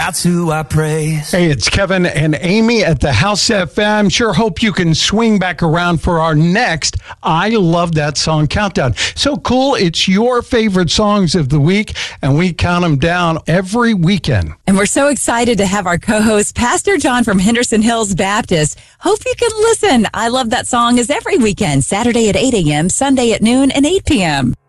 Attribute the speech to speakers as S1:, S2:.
S1: That's who I praise.
S2: Hey, it's Kevin and Amy at the House FM. Sure hope you can swing back around for our next I Love That Song countdown. So cool. It's your favorite songs of the week, and we count them down every weekend.
S3: And we're so excited to have our co-host, Pastor John from Henderson Hills Baptist. Hope you can listen. I Love That Song is every weekend, Saturday at 8 a.m., Sunday at noon, and 8 p.m.